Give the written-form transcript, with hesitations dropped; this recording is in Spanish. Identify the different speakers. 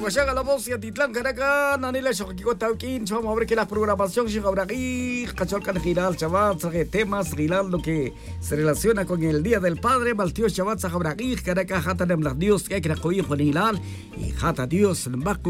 Speaker 1: Llega la voz y Atitlán, Caracas, Nanila, Shokiko, Tauquín, vamos a ver que la programación llega ahora aquí, Cacholcan Giral, Chabat, temas, Giral, lo que se relaciona con el Día del Padre, Maltío Chabat, Sahabraqui, Caracas, Hata Nemla Dios, que hay que recoger con Giral, y Hata Dios, Mbaku.